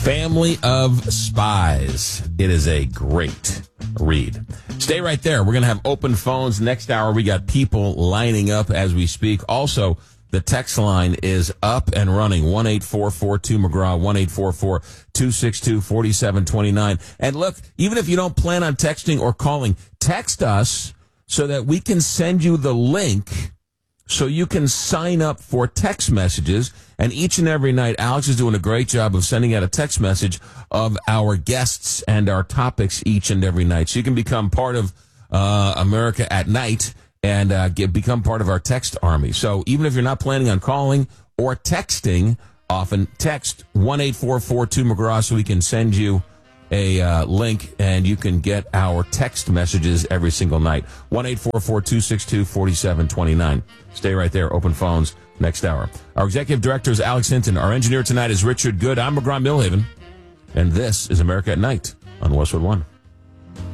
Family of Spies. It is a great read. Stay right there. We're going to have open phones. Next hour, we got people lining up as we speak. Also, the text line is up and running. 1-844-2-McGraw, 1-844-262-4729. And look, even if you don't plan on texting or calling, text us so that we can send you the link so you can sign up for text messages. And each and every night, Alex is doing a great job of sending out a text message of our guests and our topics each and every night. So you can become part of America at Night and become part of our text army. So even if you're not planning on calling or texting, often text 1-844-2-McGraw so we can send you a link and you can get our text messages every single night. 1-844-262-4729. Stay right there. Open phones next hour. Our executive director is Alex Hinton. Our engineer tonight is Richard Good. I'm McGraw Millhaven. And this is America at Night on Westwood One.